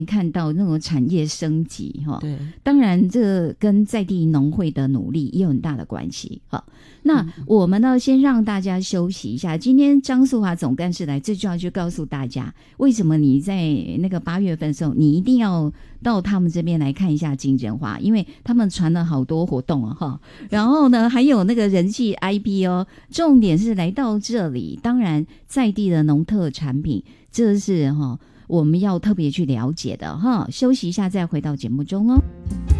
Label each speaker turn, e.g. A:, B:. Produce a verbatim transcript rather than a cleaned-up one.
A: 看到那种产业升级哈，
B: 对，
A: 当然这跟在地农会的努力也有很大的关系哈。那我们呢，先让大家休息一下。今天张素华总干事来，最重要就告诉大家，为什么你在那个八月份的时候，你一定要到他们这边来看一下金针花，因为他们传了好多活动啊哈。然后呢，还有那个人气 I P 哦，重点是来到这里，当然在地的农特产品，这是哈我们要特别去了解的哈。休息一下，再回到节目中哦。